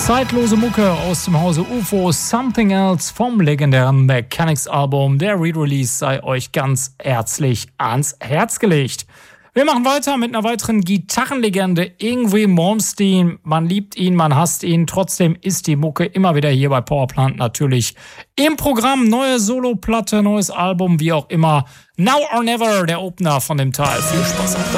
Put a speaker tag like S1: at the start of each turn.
S1: Zeitlose Mucke aus dem Hause UFO, Something Else vom legendären Mechanics Album. Der Re-Release sei euch ganz herzlich ans Herz gelegt. Wir machen weiter mit einer weiteren Gitarrenlegende, Yngwie Malmsteen. Man liebt ihn, man hasst ihn, trotzdem ist die Mucke immer wieder hier bei Powerplant natürlich im Programm. Neue Soloplatte, neues Album, wie auch immer. Now or Never, der Opener von dem Teil. Viel Spaß auch